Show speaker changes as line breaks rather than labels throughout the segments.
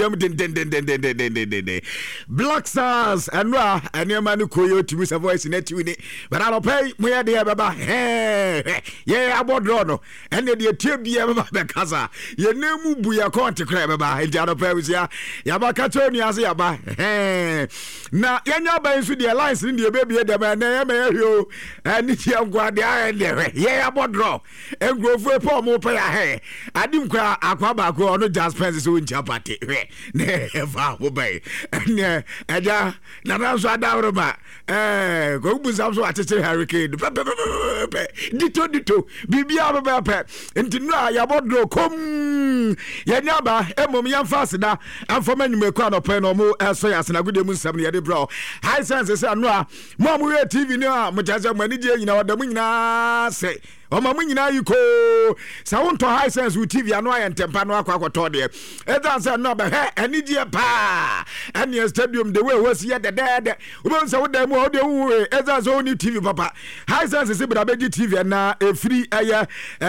Black Stars and man koyo to miss a voice in a tune. But I'll pay me dear baba. Yeah, about Rono. And then the tibia Bacasa. You know, we are going to crab about Jano Persia. Yabakatoni as Yaba. Now, Yanya bands with the alliance in the baby at the man, and it's young Guardia and there. Yeah, about draw. And grow for a poor more pay a hair. I didn't cry Aquabaco on the jazz pencils in Chapati. Never obey. And Aja, Nana's down about. Go with some sort of hurricane. Dito, Bibia Pep, and to know Yabodro, come Yanaba, Emomian Faster, and for many may crown of pen or more as far as a good moon 70 bro. High senses and Noah, Mom, we are TV now, much as a manager, you know, the wing say. Oma munyina yuko sa wonto high sense with TV ano aye ntempa no akwakoto de eza say no be he anidie pa ene stadium the way was here the dead we say wo dem wo de wo eza so ni TV papa high sense say bra beji TV na e free aye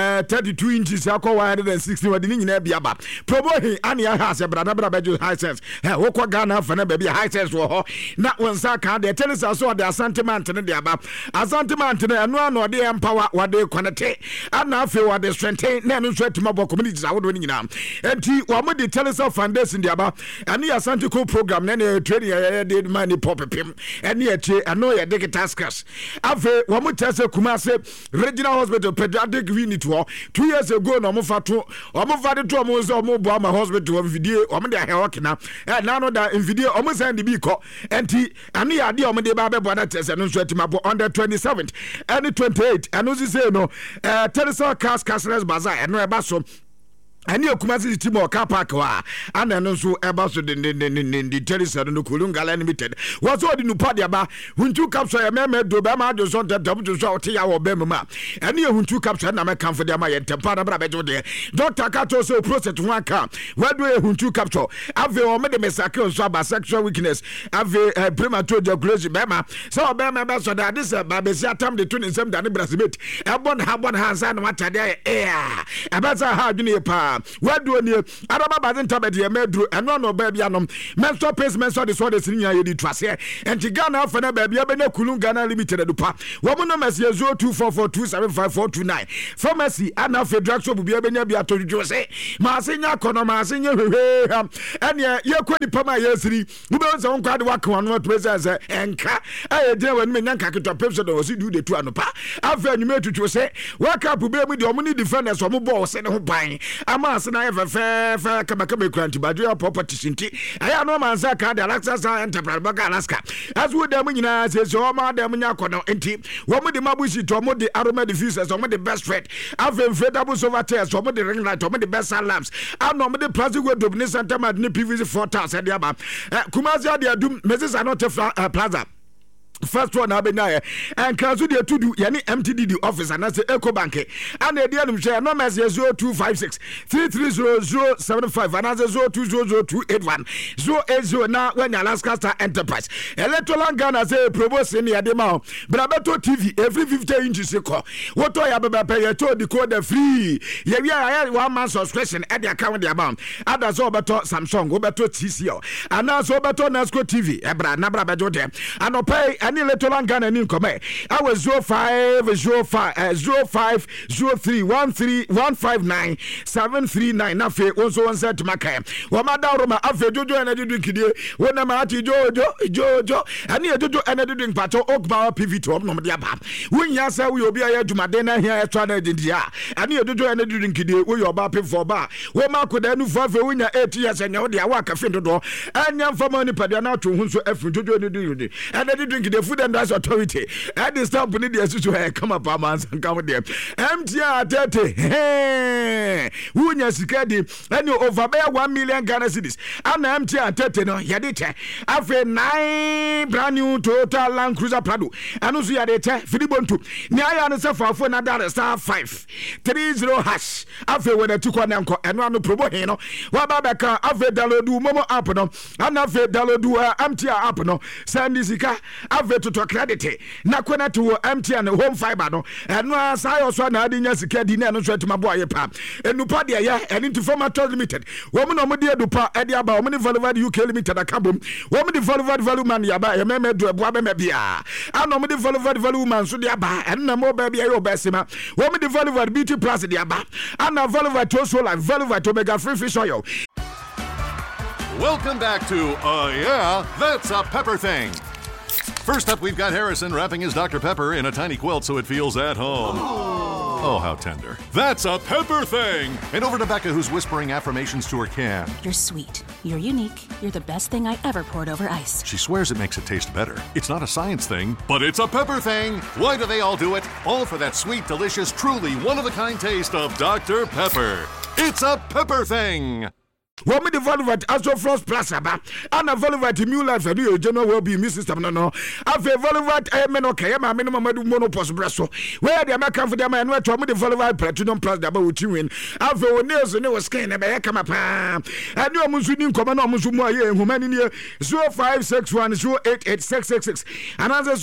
32 inches akọ 160 wadi ni nyina bia ba promo he ane ya ha say bra na bra beji high sense he wo kwa Ghana fa na ba bia high sense wo ho na wonsa ka de tenisa so de asantiment ne de aba asantiment ne eno ano de empower wade kwana ana afi wa the strength na no so atima bo communities awodo ni nyina enti wa mo the Telesel Foundation dia ba ani asante co program na na training ya de money popepim eni eche ano ya digital skills afi wa mo tese Kumase Regional Hospital Pediatric Unit 2 years ago no mo fato o mo fade to mo so mo bo ama hospital of video o mo de ahewok na na no da video o mo send bi ko enti ani ya de o mo de ba be bo na tese no so atima bo on the 27th and 28th and no say no Telesel Castless Bazaar and no ebaso ani Kumasi Timo car park wa ana no so ebaso the Telesel no Kulungala Limited was all the new party aba huntu capture meme do be ma do so dem to so tia wo be ma ani huntu capture na me kan for dem aye tempa na bra be do de Dr. Kato so process one car where do huntu capture ave o me de mesake so about sexual weakness ave premature ejaculation be ma so be ma be so that this ba be see atam the 27 da ne brasibet e bon hansa na watade e abasa ha adwene pa wadu oni adama bazin tabedi e medru eno no ba bia nom menstrual pace menstrual disorder sinya ye di twase enti Ghana fa na ba bia be na kulun Ghana Limited do pa wo mo no mesi 0244275429 pharmacy ana federal shop bia be nya bia to dwo se ma senya kono ma senya hwehe ene ye kwani pama ye siri wo be so nkwa de wakwa no to se enka aye de wani menya nka keto pepso do si du de tu anopa afa nyume tutu se waka pu be mu de omo ni defenders omo ball se ne ho ban Mas na efe kama kranti badria property sinti aya no mansa ka de Alaska Enterprise Baka Alaska as we dem nyina se so ma dem nya kono enti wo mo de mabushi to mo de aroma diffusers mo de best friend avem double silver test mo de ring light mo de best lamps and mo de plastic we dobni center mad ni PVC 4000 e de aba Kumasi ade adum Mrs. Anota Plaza first one abenya and kanso de to do yani MTDD office and say Ecobank and the dear share no mess 0256 330075 and 02002810 080 na when Alaska Star Enterprise Electoral Ghana say propose in the ma Brabeto TV every 50 inches ko what ya baba pay to decode free ye we one man subscription at the account the amount others obeto Samsung obeto TCL and also obeto Nasco TV ebra na brabeto dem and pay any Electoral Ghana in come I was 050313159739 na fe also one set makaya wa madaroma afe jojo energy drink die wona ma ati jojo ani jojo energy drink pato okba PV to no me aba wunya sa we obi aye adwumade na hia etwa na dia ani jojo energy drink die we oba pe for ba we ma koda nu fa fe wunya 8 years anya wo dia wa ka fe dodo anya fama ni padia na to hu so afi jojo energy drink die Food and Drugs Authority at this time put the issue come up and come there MTR 30 who nya sikadi and you over 1 million Ghana cedis and MTR 30 no yadite afi 9 brand new Toyota Land Cruiser Prado and also yadite Filibontu ni aya no se for na dar star 530 hash afi when to kwa nanko eno no probo he no wa ba beka afi download momo app no and afi download MTR app no send sika ave to credit na kwena to MTN home fiber no eno asa yo so na ade nya sika di na eno so atima boye pa enupa de ya eni to format limited wo mo no mo de edupa e de aba wo mo ni Valvad UK limited akabom wo mo di Valvad value man ya ba ye me do ebo be me bia ano mo di Valvad value man so di aba enna mo ba bia yo besima wo mo di Valvad beauty plus di aba ana Valvad to solar Valvad omega free fish oil.
Welcome back to yeah, that's a pepper thing. First up, we've got Harrison wrapping his Dr. Pepper in a tiny quilt so it feels at home. Oh, how tender. That's a pepper thing. And over to Becca, who's whispering affirmations to her can.
You're sweet. You're unique. You're the best thing I ever poured over ice.
She swears it makes it taste better. It's not a science thing, but it's a pepper thing. Why do they all do it? All for that sweet, delicious, truly one-of-a-kind taste of Dr. Pepper. It's a pepper thing.
What me the Valvat Astrofrost Plus aba and a Valvat immune life for you general well-being system no have a Valvat okay my minimum monopos bresso where the American for them and what me the Valvat Platinum Plus double with you win have a nails and no skin and I come up and you musunin common musumo here human in here 0561088666 and as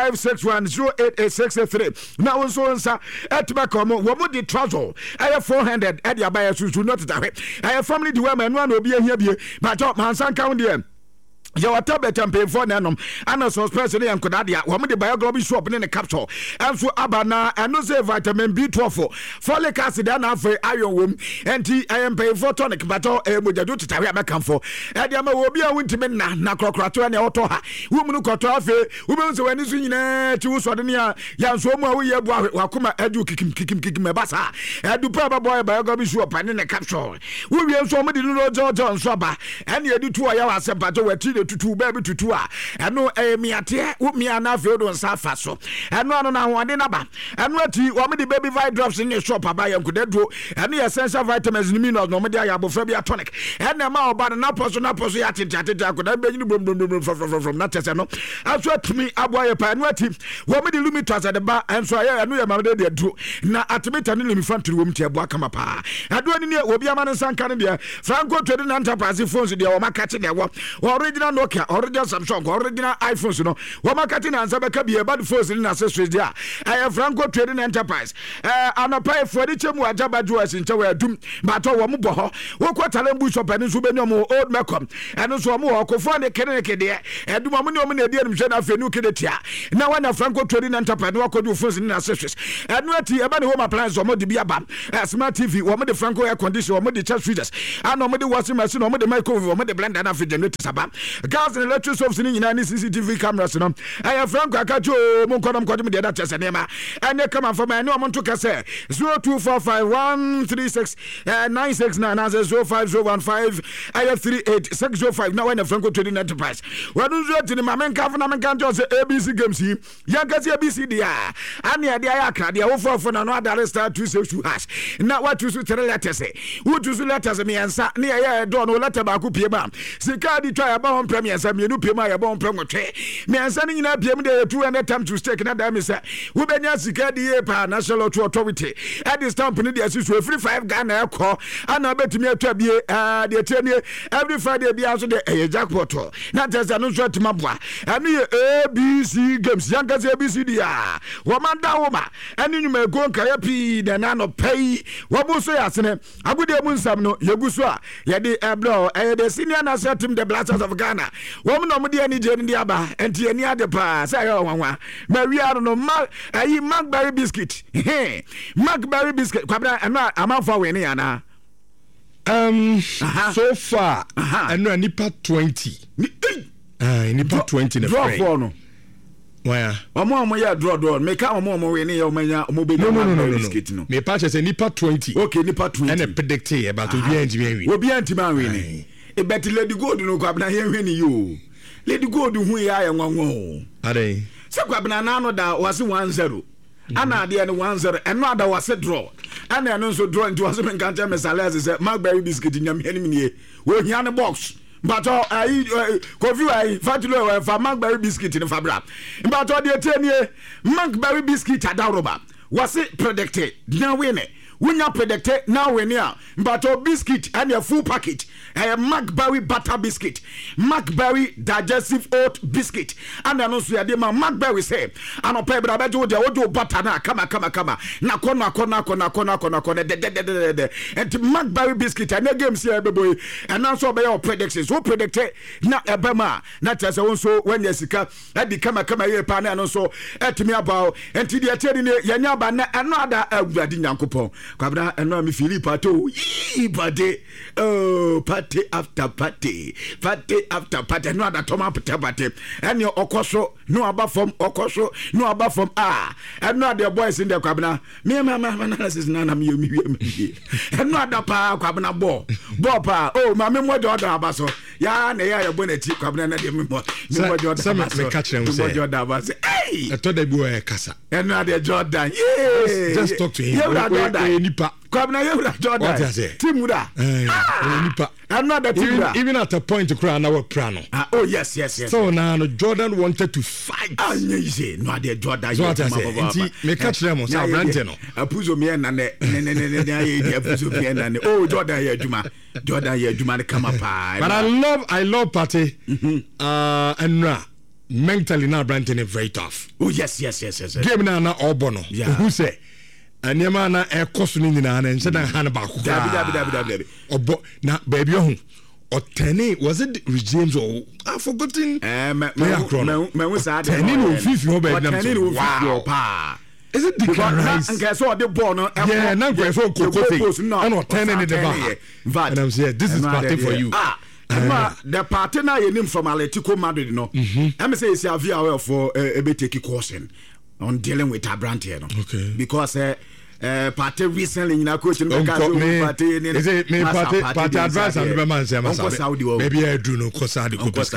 0561088663 now so answer at back what would the trouble I have 400 at your buyers who not that I have family the women one will be here but man san count there your tablet and pay for nanom and so especially and kodadia wo me the biography shop in the capsule and so abana and no say vitamin B12 folic acid and afa iron wom enti I am pay for tonic but mojadu titawe amekan for e dia ma wo bia wontime na krokrato na oto ha wo mu koto afa wo be so wani so nyina ti wo so de ne ya so mu a wo ye bu akoma adu kikim basa adu pa boy biography shop in the capsule wo wi so mo di no John so ba and ye di tu ya wa se pato wati tutu baby tutu a eno miate wo mi ana fe do nsa fa so eno ano na hoade na ba eno ati wo me the baby vi drops in your shop aba ya nkudedo eno essential vitamins ni minerals no me dey abofra bia tonic eno ma oba na poso ya tete akoda be ni bom from na tese no aso atimi aboye pa eno ati wo me the limiters at the ba enso ya eno ya ma de duro na atimita ni limifantri wo mti aboa kama pa ado ni obi ama ne sanka ne de Franco Trading Enterprise phones de wo makate de wo original Nokia, original Samsung, original iPhones, you know. Wamakatina and Sabaka bad phones in accessories there. I have Franco Trading Enterprise. And I pay for the Chemu Ajaba Joas in Tower Doom, but our Muboho, Woko Talembu shop and Subenomo, old Macom, and also more Kofane Keneke there, and Dumamuno dear Mjana Fenukidia. Now, when a Franco Trading Enterprise, what could do phones in accessories? And what the about home appliance or Modi Biabam, Smart TV, or the Franco air conditioner, or Modi church readers, and no Modi washing machine, or Modi microwave, or Modi blender, and a generator sabam. Gas and electric sources in CCTV cameras. I have Frank Akajo, Monkodam Kodum, the other Chesanema, and they come from my no amount to Casse 0245136969 as 05015 I have 38605 now in a Franco Trading Enterprise. When you to the Maman Kavanaman Cantos ABC Games, Yankas ABCD, and the Ayaka, the offer for another star 262 hash. Now what you should tell letters say? What you should letters me and sat near Don or letter Baku Piema. Sikadi try about Premier Samuel Pima ya bon promote me ansani nyina biem de 200 times to stake na dam say wo benya sika die pa national authority at this stamp ni dey so free 5 Ghana ekọ ana betimi atwa bie de tenie every Friday bia so de jackpot na tesa no so timaboa ani ABC games yankas ABC dia wo manda wo ma ani nyuma go nkaya pi de na no pay wo bo so yasene agude mu nsam no yeguso a ye de ebro the senior national team the Blasters of Ghana woman no mudi ani je ndi aba enti ani ade pa say wanwa ma wi aro no ayi Macberry biscuit Macberry biscuit kwabra ana amanfa we ni ana
so far eno nipa 20 nipa 20 na
draw for no
why
omo ya draw make omo we ni ya omanya omo be biscuit no
me pa say nipa 20
okay nipa 20
and predict about obi anti
man we ni e bet Lady Gold no kwabna ye hweni yo Lady Gold hu ya ya nwanwo
ade
se kwabna na no da wase 10 ana ade ne 10 eno ada wase draw ana eno so draw into wase menkanta mesales se Macberry biscuit nyam henim nie wo hia ne box but coffee I fatulo for Macberry biscuit in fabra but the tenie Macberry biscuit adawroba wase predicted na we ne Wunya predicted now when ya but a biscuit and a full packet. A McBerry butter biscuit, McBerry digestive oat biscuit, and I know so ya ma McBerry say and a paper about you the butter na come na kona and McBerry biscuit and the game say boy and also by your predictions who predicted na ebema not as also when yesika at the come here pan and also at me about and to the telling yanyaba another Eddie Yankopon Kabra and no me Philip Pato party party after party no other tomato party and your okoso no about from okoso no about from and no other boys in the Kabna me analysis nana me and no other pa Kabna bo pa oh my memo do other abaso ya na ya boneti Kabna na dem mo me do other abaso
catch them say hey I thought they boy kasa
and no other Jordan yeah
just talk to him nipa
Kabna you Jordan
what I say
Timura
nipa
another Timura
even at a point to cry now prano
oh yes
so now Jordan wanted to fight
you say no other Jordan
so what I say me catch them so brante no
apuzo me na ne apuzo me na ne oh Jordan ya juma come up
but I love party and mentally now brante very tough
oh yes
game na obono who say anyama na ekoso ni nyina na nse dan han ba ko
dabi
obo na baby ohun otene was it James or I forgotten
me we say
otene no fifi ho ba na
wow pa
is it the rice
and so the ball no
yeah na go so kokote and otene ni the ba and I'm saying this is party for you
the party na yenim from Atletico Madrid no am say is avia for ebe take caution on dealing with Abrante no
okay
because party recently in a coach in the
party is it me party advice and the man say maybe I do no Saudi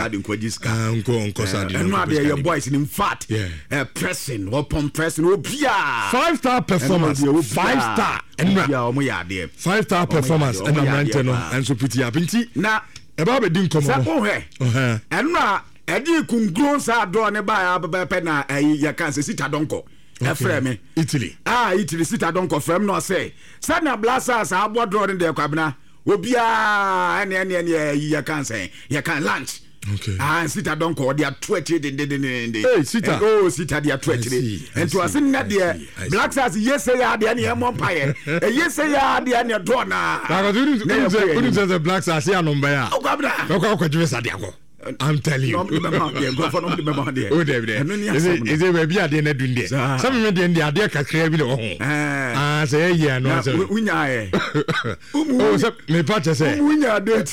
and now your boys in fact pressing upon pressing
5-star performance 5-star and 5-star performance and Abrante no and so pretty abinti
na
eba be din komo
and na edi kungron sa do ne ba pe na ya kan se sita donko efreme
Italy
Italy sita donko frem no say na blasters abodro ne de kwabna obia ene ya kan say ya kan lunch
okay
sita donko they are 20 de
hey sita
oh sita they are 20 and to asin na de black stars yes ya de ne empire yes ya de ne do na
unu say black stars ya number ya
kwabna
ko jiwe sa de akọ I'm telling you. Oh, David. Is it baby at the end of the day? Some of them, they are there, can't say, yeah, no, oh, so, me patch say,
Winya date.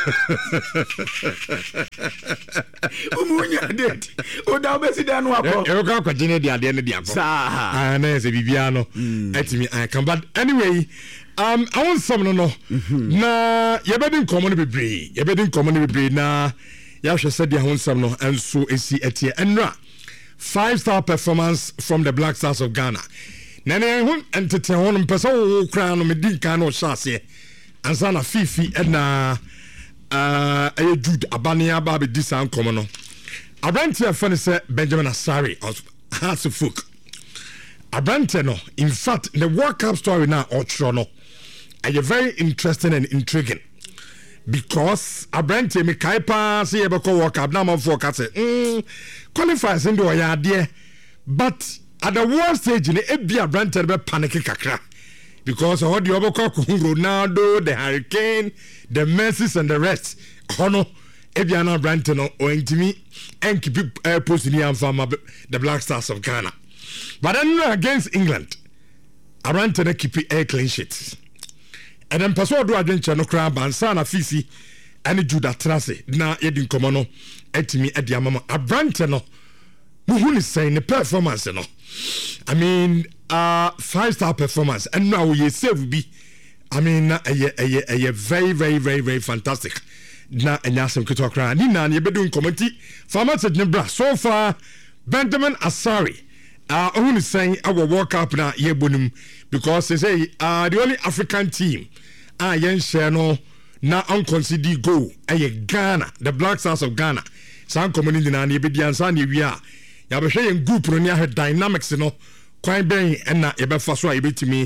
Oh, that was it.
You can't continue the end of the day. And as a Viviano, I come back anyway. I want some no. Na, you better come on be brave. Na. Yasha said the Honsam no and so AC Etie Enra 5-star performance from the Black Stars of Ghana. Nane entertain on person crown me din kan no shase ansana fifi na Jude Abania Baby disan komo no. Abrante afani say Benjamin Asari of Hearts of Folk. Abrante no in fact the World Cup story now outro no are very interesting and intriguing. Because Abrante me kaipa say ebeko World Cup na man forecast qualifiers in the oyade but at the world stage in ebi Abrante be panic kakra because all the oboko Ronaldo, the Hurricane, the Messi and the rest hono ebi ana Abrante no o intimi and keep post ni amfama the Black Stars of Ghana but then against England Abrante na keep a clean sheet. And then person do adventure no kra bansa na fisi ani Juda trase na yedin komo no etimi edi amama Abrante no muhu ni say ne performance no I mean 5-star performance and now we save be I mean a very fantastic na enyasem kito kra ni na ye bedun komenti farmers ne bra so far Benjamin Asari who is saying our World Cup na ye bonum because they say the only African team yen share no na unconsidered goal Ghana, the Black Stars of Ghana. San community na ye be di ansa na wi a ya be hwe yen group no ne dynamics no kwan ben na ye be fa so a ye betimi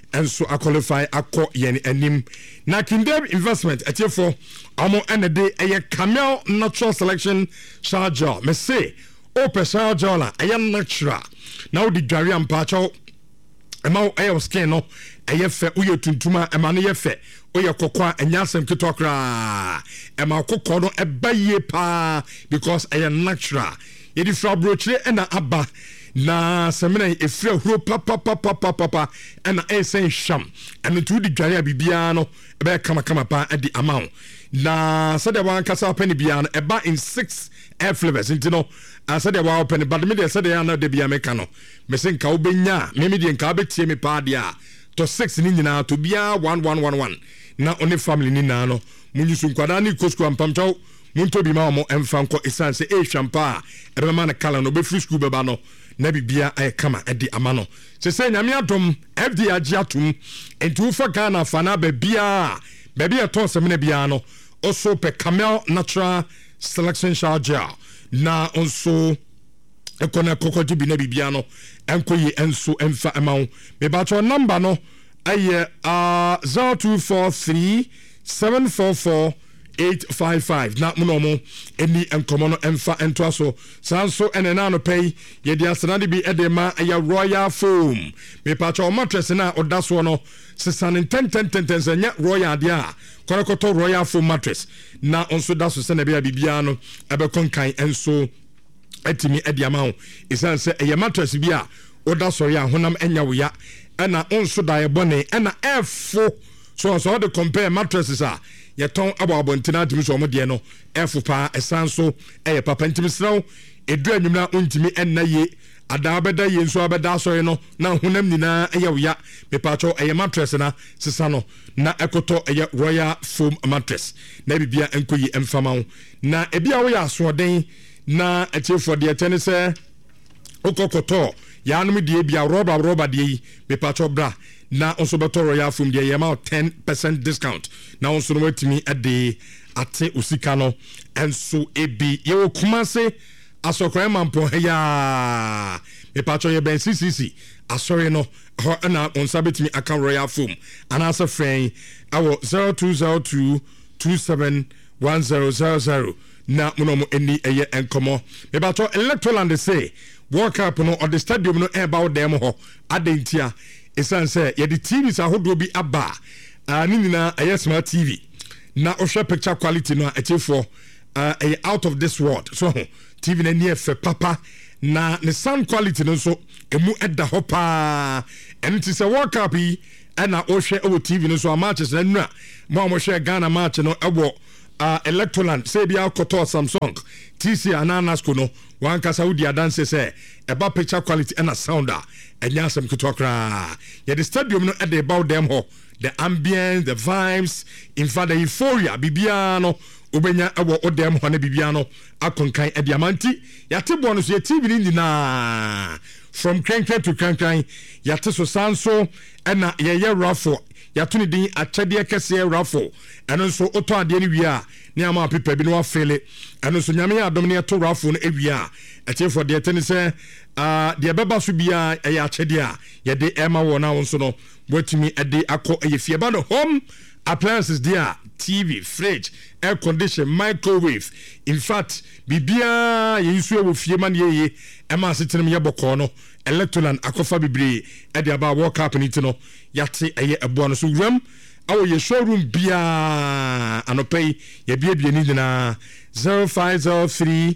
enso a qualify akọ yen anim na Kindem investment etiefo amo enede eye Camel natural selection charger me say o pe charger la eye natural na o di dware ampa cho ema eye skin no eye fe uye tuntuma ema no ye fe oye kokwa enyasem kitokra ema kokko no ebaye pa because eye natural ye di fra brochire ena aba na semena efra huro papa ena esen sham ena tu di dware bibia no ebe kama pa edi amount na said one kasa penny bia no eba in 6 air flavors into no said one penny but me dey said na de bia meka no me se nka obenya me de nka betie me pa dia to 6 ni nyina to bia 1111 na one family ni na no munyusu nkwada ni kosku ampamchaw munto bi ma mo emfa nko esanse ehwampa ebe ma na kala no be free school beba no na bibia ay kama edi amano se nyame adom fd agiatum entu fa Ghana fana bebia eton semene bia no also pe Camel natural selection charger na onso ekona kokoji bi na bibia no enkoyi enso emfa amount me ba cho number no aye 0243 744 855 na munomo eni enkomo no emfa entoaso sanso enena no pay ye dia sanade bi edema ya Royal Foam me pacho mattress na odaso no sesane 10 senya Royal dia korakoto Royal Foam mattress na onso daso sene bia no ebe konkan enso etimi ediama ho isanse eye mattress bia odaso ya honam enya wo ya ena onso dae bone ena efo so de compare mattresses a yeton abo ntina timi so mo de no efu pa esanso eye papa ntimi sraw edu anwumna ontimi enna ye ada beda ye nso abeda so no na honam nyina eye wo ya me pa cho eye mattress na sesa no na ekoto eye Royal Foam mattress na bibia enkoyi emfama na ebia wo ya asoden na etiefo de etene se okokoto ya anum de bia rubber de me pa cho bra na onso beto Royal Foam de yema 10% discount na onso no watimi ade ate osika no enso ebi ye okumase asokran mampo ya me pacho ye ben CCC asori no ho na onsa betimi aka Royal Foam anasa friend awo 0202 271000 na munomo eni eye enkomo me pacho Electroland say World Cup no or the stadium no about them ho adentia esan say ye the TVs ahodo bi aba ni nyina eye smart TV na ohwe picture quality no etiefo out of this world so TV na nie fe papa na ne sound quality no so emu edda hopa enti say World Cup yi na ohwe o TV no so matches na nura mo hwe Ghana match no ebo Electroland say bia koto Samsung TC Ananasco no wan ka Saudi dance say eba picture quality and a sounder enya sem kitokra ye the stadium no at the about them ho the ambience the vibes in fact the euphoria bibiano obenya ewo odem ho na bibiano akonkan e diamanti yate bo no so ye TV ni na from Krankan to Krankan yate so sanso na ye raffle yatuni din achade kese raffle eno so oto ade ni wi a ni ama pepa bi no afele eno so nyame adom ne to raffle no ewi a etiefo de tene se de beba so bia ya achade a ye de ema wona wonso no watimi ade akọ eyefie ba no home appliances there TV, fridge, air condition, microwave. In fact, bibia ye isu wo fie man ye ema sitem ye bokọ no Electroland akofa bibre e de aba World Cup ni no yate eye ebo no so wram awo ye showroom bia anopay ye bia ni na 0503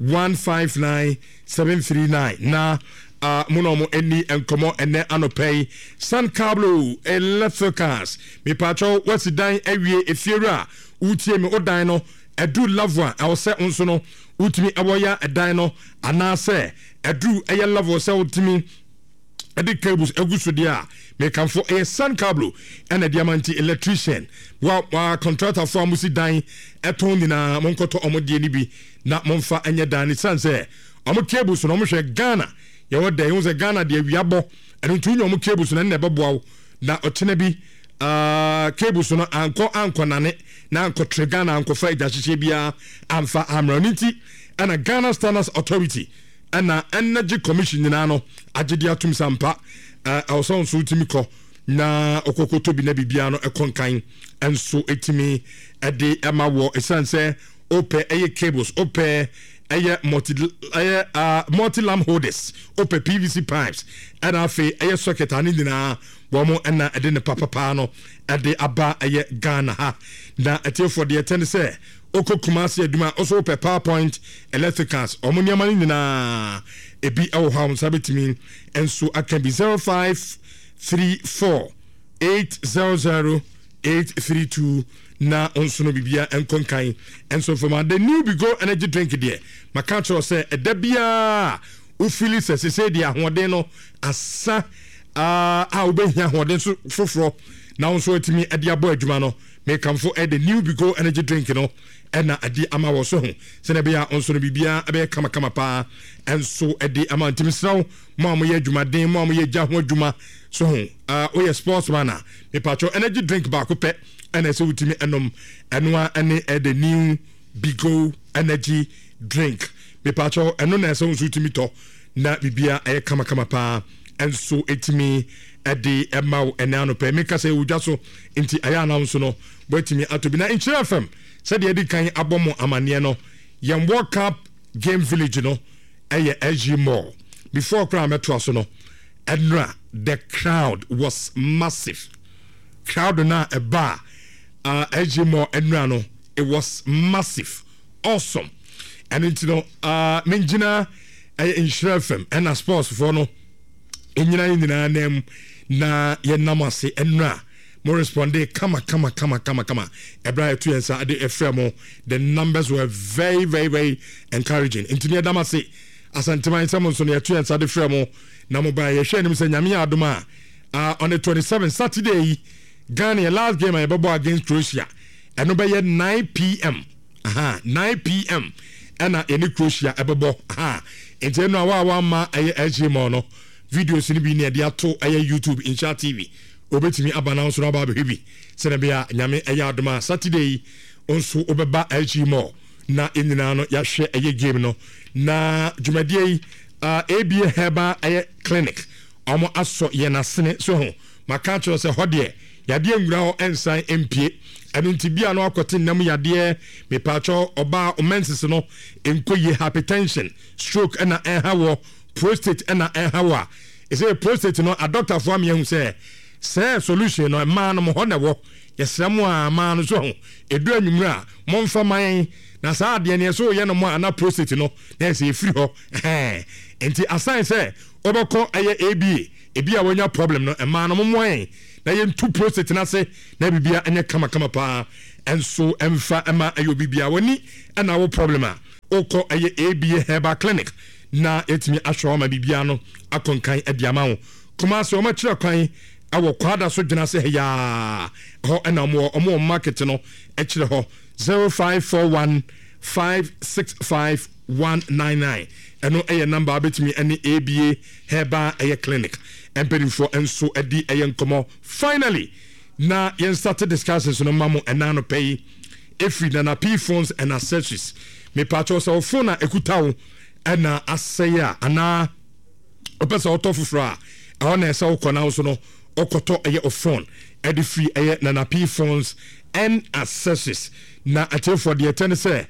159 739 na munomo eni enkomo ene anopay San Cablo Electricals me pacho what's dan ewie efiera utie me odan no edu lavwa I was say onso no utimi aboya edan no anase edu eye level say utimi edi cables eguso dia me kanfo San Cablo and a diamante electrician wa contractor for musi dan eton na monkoto omodie ni bi na monfa enye dan sanse omo cables no mo hwe Ghana ye woda ye unze Ghana de wiabo eno tunyo omo cables na beboa na otene bi cables no anko nane na anko Ghana anko fa ejahyehe bia amfa amraniti ana Ghana Standards Authority ana Energy Commission na no agedi atum sampa also so timiko na okokoto bi na bibia no ekonkan enso etimi ede ema wo esanse ope cables ope multi lamp holders ope PVC pipes and afi socket ani dina womo na ede ne papa no ede aba Ghana ha na etiefo de etene se okokumase aduma also ope PowerPoint electricals omuniama ni na ebi ewo ha sabetimi enso akabi 0534 800-832 na onsono bibia enkonkan enso from the new Bigo energy drink there makacho say edabia ufili se dia hoden no asa obehia hoden so foforo na onso etimi ade abo adwuma no make am for the new Bigo energy drink no ena ade ama wo so ho se na bia onsono bibia abe kama pa enso ade ama ntimi saw mo ye adwuma den mo ye gya ho adwuma so we sportsman me patcho energy drink back up and I say utimi enom enwa ene the new Bigo energy drink me patcho eno na so utimi to na bibia kama pa enso etimi ede emau enano pe me ka say udwa so nti aya announce no wetimi atobi na in FM said the kan abomo amane no yem World Cup game village no SG Mall before kra metro so no enra the crowd was massive. Crowd na a bar SG Mall enra no it was massive, awesome. And you know menjina in FM and a sports for no enyina nyina nem na ye namase enra more responde kama ebra to yensa ade efremo the numbers were very encouraging intini damase asantima insamo so ne to yensa ade fremo na mobile ye hwe nim se nyame adoma on the 27th Saturday Ghana last game I babo against Croatia eno be 9 p.m. 9 p.m. ena eni Croatia ebabo intino awa ma SG Mall no videos ni bi ne de ato YouTube Insha TV obetimi abana so aba bebi senebia nyame adoma Saturday onso obeba SG Mall na enina no ya hwe game no na dwumadie ABA Heba clinic omo aso ye na sene so ho maka cho se hode yade nwura ho ensan empie enu ntibia no akote nam yade me pacho oba omensis no enkoye hypertension stroke na hawo prostate na hawo is a prostate no a doctor for me hu say solution no man no ho na wo yesramo a man no so ho edu anwumra momfa man na saa de ne so ye no mo ana prostate no na se free ho enti assign say obako ABA ebi a wonya problem no man no mo na ye ntu prostate na se na bibia enye kama pa enso emfa ema ayo bibia woni na wo problem a oko ABA Herbal Clinic na etimi ahwo ma bibia no akonkan adiama wo kuma so ma kire kwan awo kwada so dwena se ya ho na omo market no e kire ho 0541 565 199 eno number abetimi any ABA Herbal Clinic empedifo enso edi nkomo finally na yen started discussions no mamo enano pay every na P phones and accessories me patcho so phone ekutawo ena aseya ana opesa otofufra ona esa ukona so no okoto of phone edi free na P phones and accessories na atefo de etene say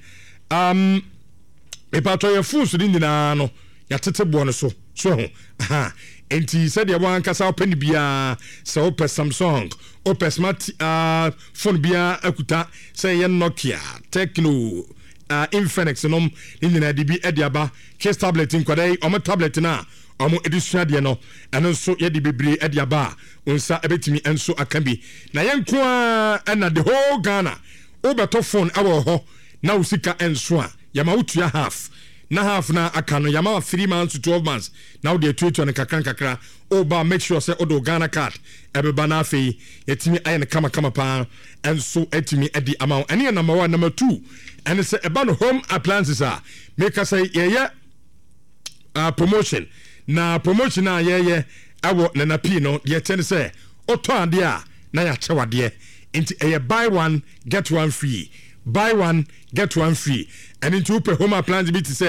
me patcho ye phones ni na no ya tete bo no so enti said ya wan kasa open bia so open Samsung open smart phone bia akuta say ye Nokia Tecno Infinix nom ni de bi ediaba case tablet nkwadai o tablet na omo edition de no eno so ye de bebre ediaba onsa ebetimi enso akambi na ye nko na the whole Ghana obeto phone awo ho na usika enso a yama utua half na akano yama 3 months to 12 months now they tweet on kakra oba make sure say odo Ghana card ebeba na afei yetimi aye kama pa enso etimi edi amount ene number 1 number 2 and say eba no home appliances make us say ye promotion na ye awo na P no ye tell say oto ade a na ya chewade enti buy one get one free buy one get one free and into home appliance bit say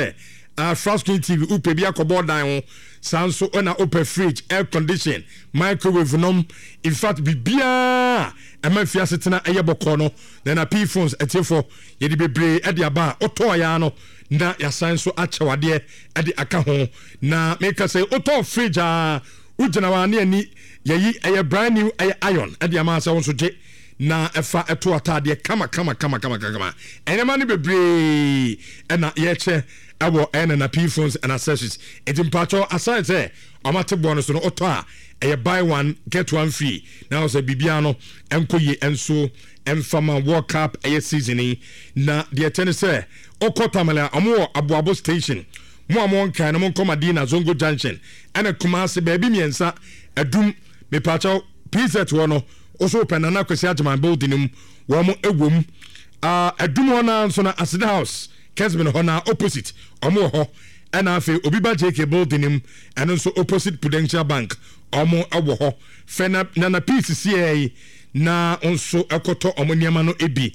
flat screen TV upe bi akɔbɔ dan ho sanso na open fridge air condition microwave nom in fact bibia ɛma fiase tena ɛyɛ bɔkɔ no na P phones ɛtiefo yɛde bebree ɛde aba ɔtɔ ya no na yasan so akyɛwadeɛ ɛde aka ho na make say ɔtɔ fridge ugina wa ne ani yɛyi ɛyɛ brand new ɛyɛ iron ɛde ama sɛ wɔn so gye na ɛfa ɛto atadeɛ kama ɛnɛma ne bebree ɛna yɛkyɛ ɛwɔ ɛna na P phones and accessories enti mpacho aside sɛ ɔmate bɔ no so no ɔtɔ a ɛyɛ buy one get one free na ɔsɛ bibia no ɛnkɔ yie ɛnso ɛmfama World Cup ɛyɛ seasoning na deɛ ɛtɛ ne sɛ ɔkɔ Tamale ɔmo wɔ Aboabo station mo a mo nkan no mo nkɔ Madina Zongo Junction ɛna Kumasi baabi mmiɛnsa adum mepacho PZ wɔ no also penana kwesi agyeman building mu wɔn mo ewom adum hɔ na nso na Asida House Kesben hɔ na opposite ɔmo hɔ ɛna afei Obiba JK building mu ɛno nso opposite Prudential Bank ɔmo ɛwɔ hɔ fɛna na PCCA na nso ɛkɔtɔ ɔmo nneɛma no ebi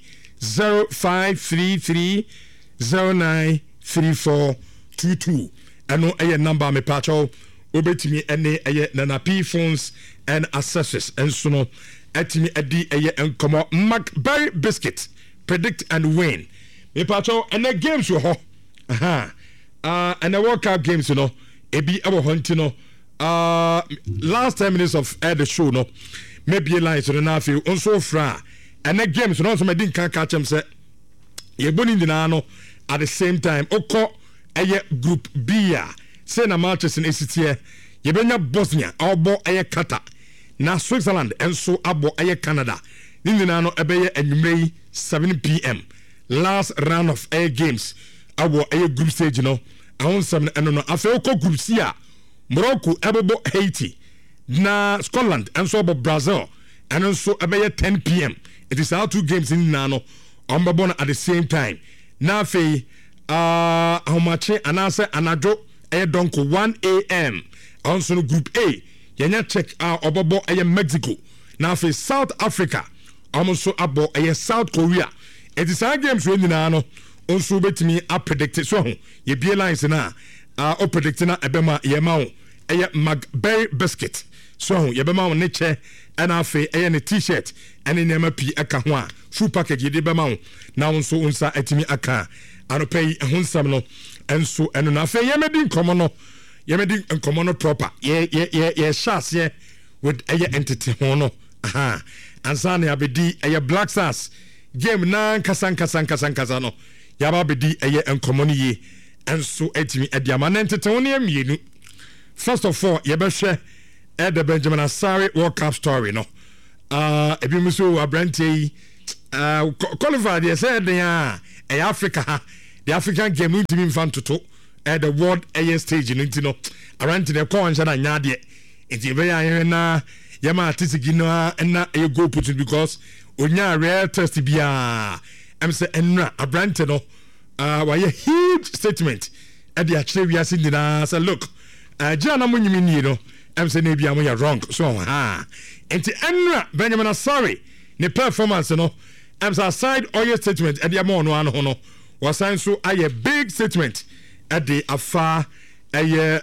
0533093422 ɛno ɛyɛ number me pacho obetimi ɛne ɛyɛ Nana P phones and accessories ɛnso no ɛtimi ɛdi ɛyɛ nkɔmɔ McBerry biscuit predict and win me pacho ɛnɛ games wɔ hɔ ɛnɛ World Cup games no ebi ɛwɔ hɔ nti no last 10 minutes of the show no maybe lines no na afei nso fra ɛnɛ games no nso mɛdi nkan ka kyɛm sɛ yɛbɔ ne nyinaa no at the same time okɔ ɛyɛ group B a sɛ na matches no esitiɛ yɛbɛnya Bosnia ɔbɔ ɛyɛ Qatar na Switzerland ɛnso abɔ ɛyɛ Canada ne nyinaa no ɛbɛyɛ anwummerɛ yi 7 p.m. last round of air games abɔ ɛyɛ group stage no ahonsɛm no ɛno no afei okɔ group C a Morocco ɛbɛbɔ Haiti na Scotland ɛnso abɔ Brazil ɛno nso ɛbɛyɛ 10 p.m. it is our two games in nyinaa no ɔmbɛbɔ no at the same time na afei ahomakye anaasɛ anadwo ɛyɛ donko 1 a.m. ɔnso no group A yɛnya check ɔbɛbɔ ɛyɛ Mexico na afei South Africa ɔmo nso abɔ ɛyɛ South Korea it is our games wɔ nyinaa no nso betumi apredict so ho yɛbie lines na o predict na ɛbɛma yɛma wo ɛyɛ McBerry biscuit so ho yɛbɛma wo ne kyɛ ɛna afei ɛyɛ ne t-shirt ɛne nneɛma pii ɛka ho a full package yɛde bɛma wo na wo nso nsa ɛtumi aka anɔpɛ yi ɛho nsɛm no ɛnso ɛno no afei yɛmɛdi nkɔmmɔ no proper yɛhyɛ aseɛ with ɛyɛ entity ho no ansa na yɛabɛdi ɛyɛ Black Stars game na nkasa no yɛaba bɛdi ɛyɛ nkɔmmɔ no yie ɛnso ɛtumi ɛde ama na entity ho no yɛ mmienu first of all yɛbɛhwɛ the Benjamin Asare World Cup story no ebi mu so abrantie yi qualified yɛ sɛ ɛden a ɛyɛ Africa ha the African game no ntumi mfa ntoto the world air stage no nti no aranti ne kɔ nhyɛ na nyaadeɛ nti ɛbɛyɛ ayɛ na yɛma atisigi no na ɛyɛ goal put because onya rare test bia ɛm sɛ ɛnra abrante no wayɛ huge statement ɛde akyerɛ wiase nyinaa sɛ look gyina na mo nyimi nie no ɛm sɛ na bia mo yɛ wrong so nti ɛnra Benjamin Asare ne performance no ɛm sɛ aside ɔyɛ statement ɛde ama ɔno ano ho no wasan so ayɛ big statement ɛde afa ɛyɛ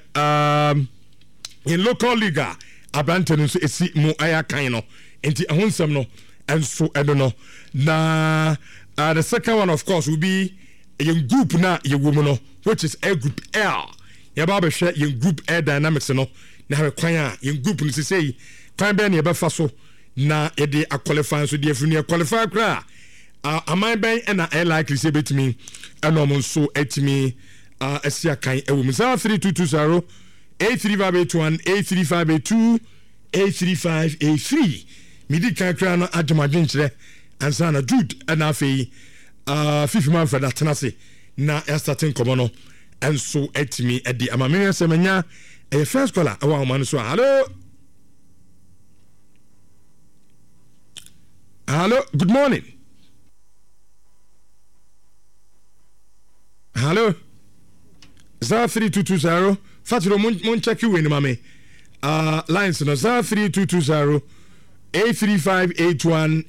in local league abrante no nso esi mu ɛyɛ kan no nti ɛho nsɛm no ɛnso ɛno no na the second one of course will be yɛn group na yɛwɔ mu no which is a group L yɛba abɛhwɛ yɛn group L dynamics no na hwɛ kwan a yɛn group no sisi yi kwan bɛn na yɛbɛfa so na yɛde aqualify so deɛ firi no yɛqualify koraa aman bɛn ɛna ɛyɛ likely sɛ bɛtumi ɛna ɔmo nso ɛtumi ɛsi akan ɛwɔ mu 3220 83581 83582 83583 midi kan koraa no adwumadwen kyerɛ ansa na Jude ɛna afei fifi Manfred atena se na ɛstate nkɔmɔ no ɛnso ɛtumi ɛdi ama me sɛ manya ɛyɛ first caller ɛwɔ ahoma no so hello good morning hello 3220 fatiro mon check you in mame lines no 3220 83581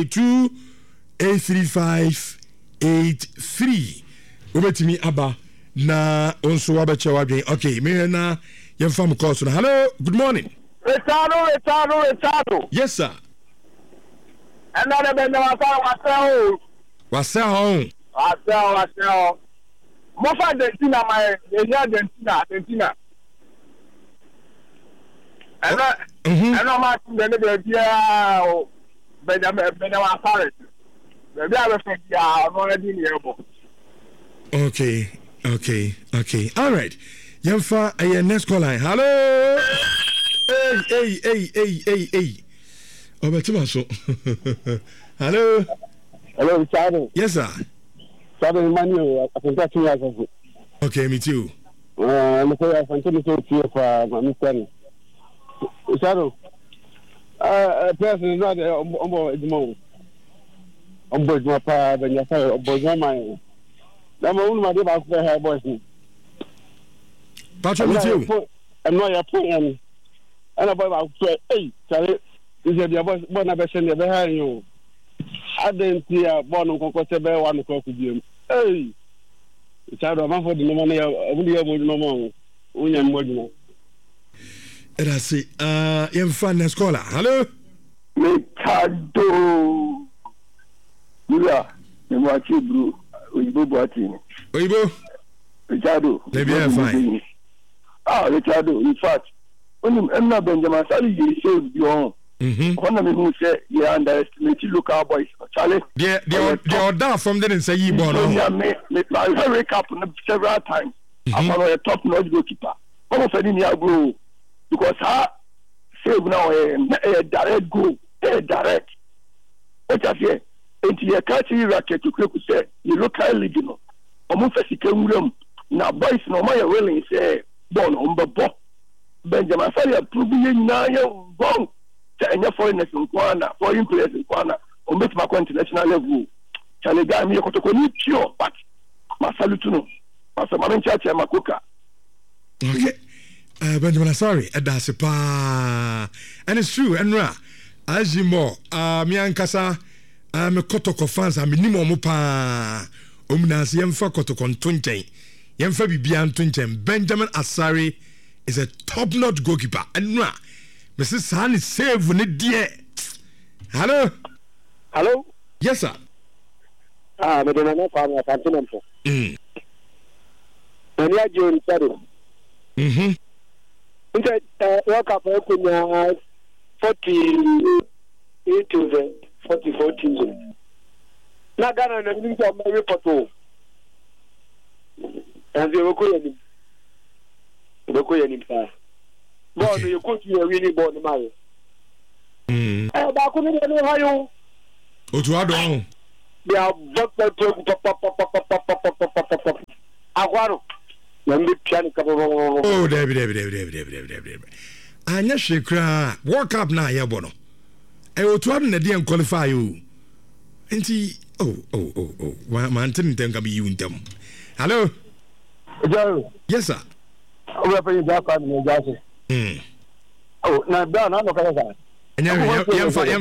83582 83583 obetimi aba na onso wabeche wadwen. Okay, me na yemfa m call so. Hello, good morning.
Richard.
Yes sir.
And now the
Wasa home.
Most Argentina, Argentina. And I'm asking the Benjamin Paris. Maybe I will think I'm already near.
Okay. All right. Yemfa, next call line. Hello. Hey. Obetumaso. Hello,
Richard.
Yes, sir.
Southern Manuel, I think that's me.
Okay, me too.
I'm sorry, I'm going to see if I'm Mr. Richard. Person is not on board the moment. On board my power, then you say, on board my mind. I'm only my dear hair boys.
Patrick, me too.
I'm not your point. And about hey, Charlie, is your boss, one of the behind you. I didn't see a born on Cocoa 1 o'clock with you. Hey, child of for the money of the moment. William Modena.
And I see, young fan scholar. Hello,
Ricardo. Yeah, you watch you, bro. We both watching.
Oibo,
Ricardo.
They be fine.
Ricardo, in fact, when I'm not Benjamin Sally, you say you on. One of them who say you underestimate local boys. Charlie,
they're down from there and say you born.
I wake up several times. I'm a top notch goalkeeper. One of them go because I save now a direct goal, direct. What I say, into your country racket to quick say you local league, you know. Almost as you can room now, boys, no matter willing say born on the ball. Benjamin Sally proving now you're wrong. And foreigners in Kwana, foreign players in Kwana, on make my international level. Charlie guy me to pure, but Masalutuno, Master Marin Church and Makuka.
Okay, Benjamin, sorry, that's a pa, and it's true, and as you more, me and Kasa, I'm a Kotoko fans, I'm minimum pa, Umnas Yemfa Kotokon 20, Yemfa Bibian 20, Benjamin Asari is a top notch goalkeeper, and Mrs. San is saved when it dear. Hello? Yes, sir.
Me don't know for my continent. And yeah, Joe Shadow. Work up 40 into the 40-14. Now, Ghana and the of my report. And they were going in. Born, you could be a really born man. I couldn't know how you.
Otuado.
They are Aguaro.
Oh, David. Anya Shekra, walk up now, Yabono. I will to have the qualify you. And he, oh, my antenna can be you in them. Hello? Yes, sir.
Oh, now down, I'm not going to
and you're function.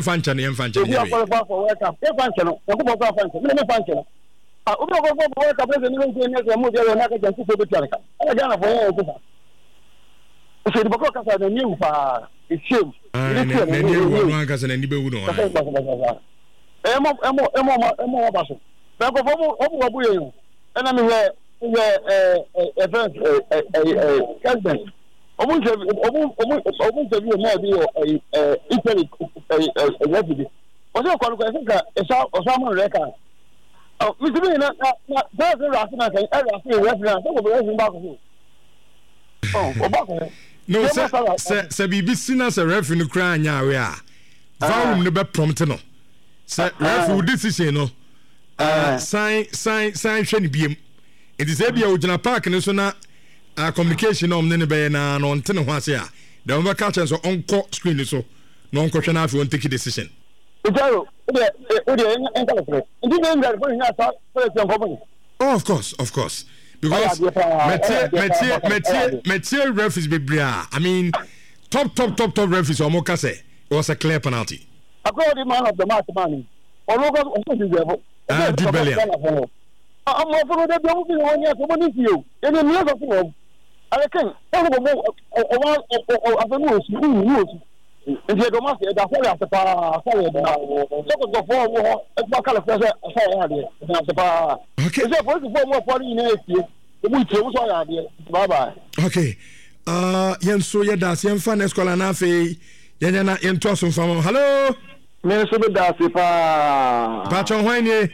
No, sir, be sinners a ref in the crying. We are. Vow never prompted no. Sir, ref decision no. Sign, shiny beam. It is a be a park and so now communication on Nenebe and on Tenawassia. The overcatchers are on court screen so no question if you want to take a decision.
Oh,
of course. Because Metier ref is Bibria. I mean, top ref is Omokase. It was a clear penalty.
I call the man of the match, man. I'm more for the building on your community. And in years of home, I can tell you more of the news. And you must get the whole of the bar. So the form of my color pressure. Okay. It's a first form of what you know. Bye bye.
Okay. Yenso Yadas, Yenfan Escolana Fe, Yana Yentosun from hello.
Minnesota Dasipa.
Patron Wayne.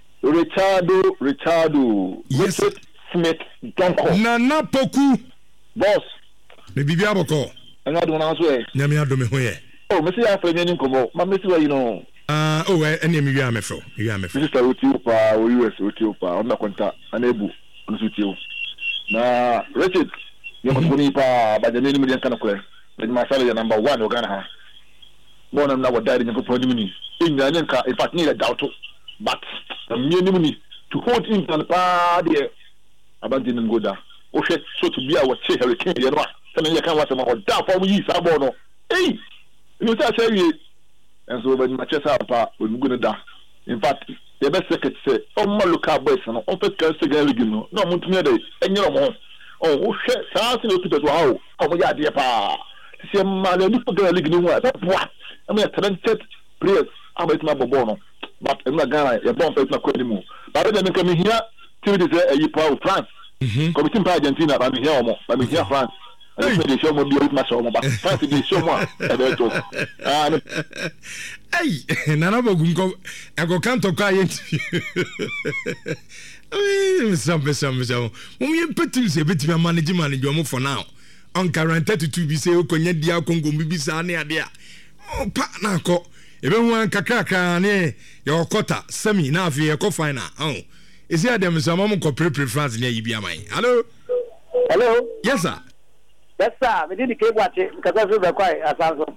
Richardo.
Yes.
Smith. Donko.
Nana Poku.
Boss.
Maybe Biaboko.
And I don't answer.
Namia Domehoye.
Oh, Mr. Afrenian Como. My Mr. You know.
And you are Mefro. You are Mefro.
Mr. Utiupa, or US Utiupa, on the contact, unable to you. Now, Richard, you must go by the name of the Canacre. But my salary number 1 Ogana. One of our died in the Prodimini. In the Anka, if I need a doubt, but the minimum to hold in the party about didn't go down. Oh, shit, so to be our chair, hurricane, you know, something you can't watch about down for me, Sabono. Hey, you say, and so when my chest up, we're going to die. In fact, the best secret say, oh, my look up, boys, and all the girls again, no, Montenegro, and your mom. Oh, shit, South Africa, wow, oh, yeah, dear pa. See, my little girl, what? I mean, a talented players, I'm with my bono, but I'm not going to bomb paper credible. But then coming here, till this a year of France, committing by Argentina, I'm here, France. They show me with my soul, but France is so much.
Hey, Nanabogunko, I go can't talk. Some. When you put things a bit of management for now. On current 32 be say, Okonya dia Congo, Bibisa near there. Oh, partner, even one kakaka near your quota, semi, now for your co-finer. Oh, is there them some moment corporate France near Ibiamai? Hello?
Hello?
Yes, sir.
Yes, sir. We didn't keep watching because I feel quite as also.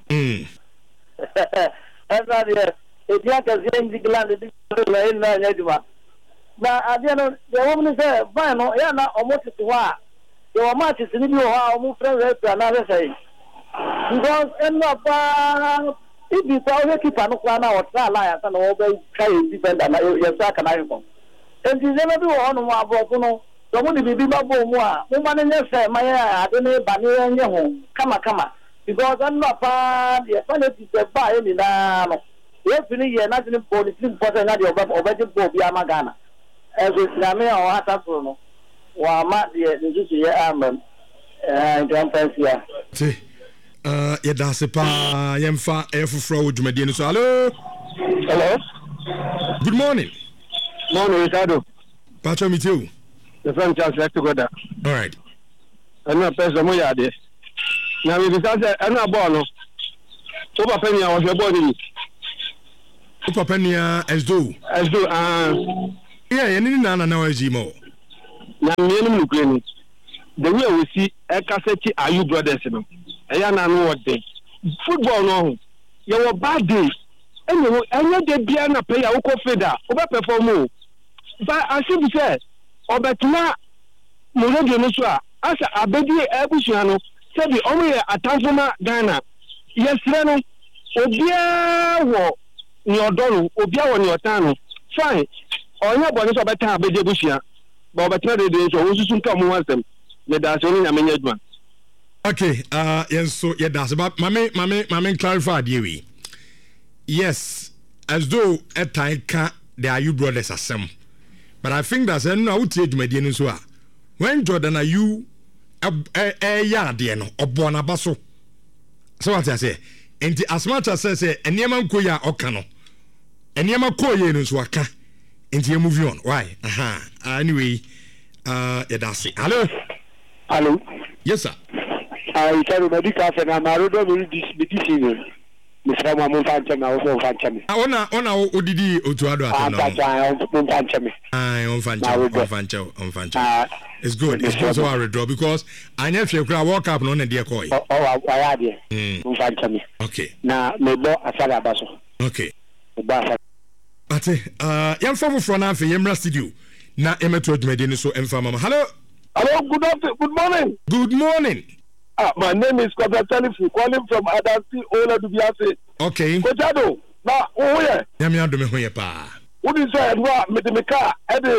That's not it. If you have to see the gland, it's but I don't the woman said, Bano, yeah, not almost to what. Your match is in your house, move from another say. Because end up, if you tell keep on plan out, I can always try to depend on your second iPhone. And you never do on one vote. So when you be bubble more, no man say, my I don't know, but you home. Come on. Because I'm not the penalty to buy any now. Yes, we need nothing for the thing for another or better go be a magana. As with Name or Atafuno, or Matt, the year armament, and Grand
See, Yadasepa, Yemfa, Efro, Jumadian. Hello.
Hello.
Good morning.
Morning, Ricardo.
Pacho, me too.
The friend just left to go there.
All right.
I'm not person more yard. Now, if it's I'm not born. Over penny, I was a body.
Over penny, as do. Yeah, you need none now as Jimo.
Now, the way we see a cassette, are you brothers? I don't know what day. Football, no. You were bad day. Anyway, I know the piano player who could feed that, over perform. But I should say, or but now, Monodia, as a baby, Abusiano, said the only a Tanzania Ghana. Yes, Reno, Obia, your dollar, Obia on your town. Fine. Or your bodies are better, baby Bushia. But better days, or who soon come with them. That's only a management.
Okay, yes, so yeah, that's about my clarified you. Yes, as though at time can't there are you brothers as some. But I think that's an outage median as well. When Jordan are you a yard or born a basso? So what I say, and as much as I say, and Yaman Koya or Cano, and Yama Koya in Swaka, and you move on. Why? Anyway, yeah, that's it. Hello? Yes, sir.
I tell you, medical and I'm a road will be Mr. Monfancham, I also Fancham.
Ona Odidi Otuado. On Fancham. It's good. It's also a redraw because I never walk up on a dear coy.
Oh, I had it.
Okay.
Now, maybe a Salabaso.
Okay. But young farmer from Afi, Yemra Studio. Now, Emma told me, so Mfama. Hello.
Good morning.
Good morning.
My name is Kwabra Talifu, calling from Adasi, Ola Dubiase.
Okay.
Kojado, now, oh yeah.
Yamiado me pa.
What is that? What with the car?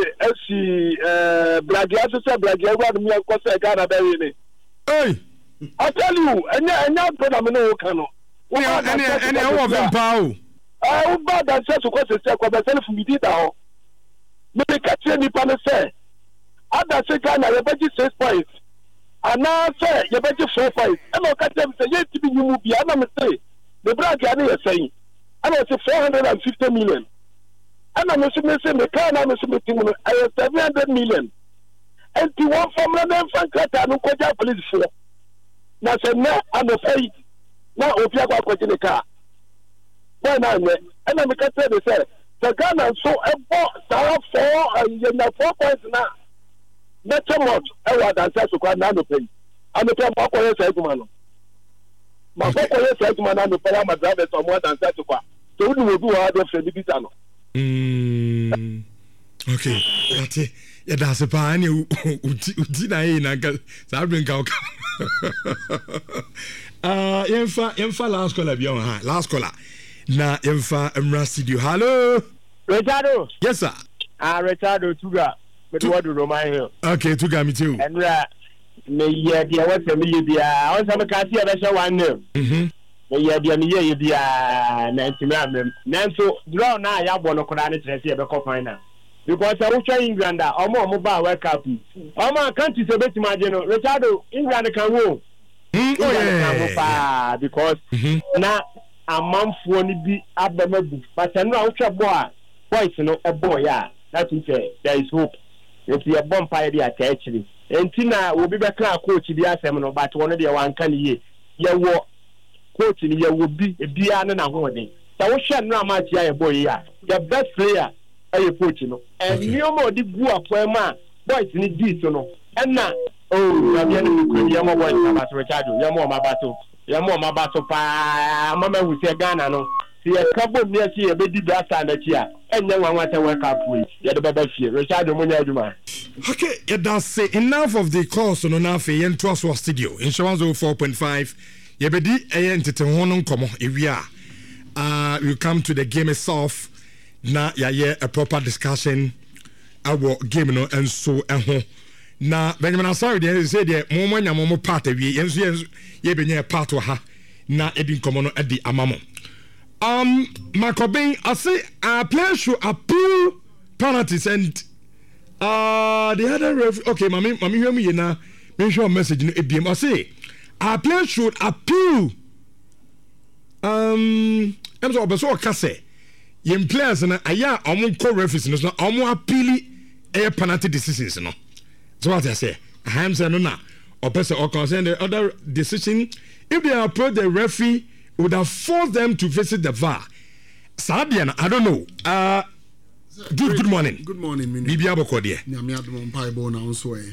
Blagia to say Blagia. What me and Costa Ghana bury.
Hey,
I tell you, and now phenomenal cano.
Any of them pow.
I would buy that says to cost a second myself from me down. Maybe catch any pan say. Other say Ghana, you bet you 6 points. And now say, you bet you 4 points. And I'll catch them say, yes, to be you will be. I'm say, the Blagia is saying, and I say 450 million. And I'm assuming the car, I'm assuming 700 million. And to one from the Frank and Koja police for. Now, say, no, I'm afraid. Now, Opiago in the car. And I'm going to say, they say, the Ghana so a 4 points now. Not so much. I want to answer to Kwan pay. I'm the plan for a segment. My Pocoyo segment and the Palama driver some more than answer to Kwan. So we will do other Fredibitano.
Okay, that's it. Yeah, that's a pan. You did I Sabrin Kauka. Yemfa last caller beyond last caller. Na Yemfa Studio. Hello,
Ricardo.
Yes, sir.
Ricardo Tuga. But what do Roman Hill?
Okay, Tuga, me too.
And may ye be what's a million. I was a Cassia Vessel 1 nil. May ye be a million. Nancy Ram. Nanso, draw now. I want to call it to see a final. Because I will try England or more mobile World Cup. Oh, my country is a bit marginal. Ricardo, England can win. Because now a month won't be abnormal. But I know a boy, boys, a boy, yeah. That is there is hope. It's a bonfire actually. And Tina will be back coach the seminar, but one of the one can ye. You will coaching, you will be a Bian and a holding. So we shall not much a boy, yeah. Your best player. Are coaching? And you more the Gua Poema, boys in this, and now, oh, Yamo about Ricardo, Yamo my battle, Mamma will say Ghana, no. See a couple of years here, baby, that time that year, and then I want to work up with the best year, Ricardo Munaduma.
Okay, it does say enough of the course on Nafe and Trustwell Studio in Shawanzo 4.5. Yebedi, a entertain come if we are. You come to the game itself. Na ya a proper discussion our game no and so na Benjamin Asari dey say dey mo part we yenso ye benye part wa ha na edin komo no edi amamo Macobin I say our players should appeal penalties and the other ref okay mami hear me na me show message no ebiem I say our players should appeal em so obeso ka say yen players na aya omo call referees no omo appeal penalty decisions no so what I say I say no na or person or concern the other decision if they approach the referee would have forced them to visit the VAR. Sabian I don't know good morning
Mini
Bibi Aboko there
Nyame adom pai bo na nso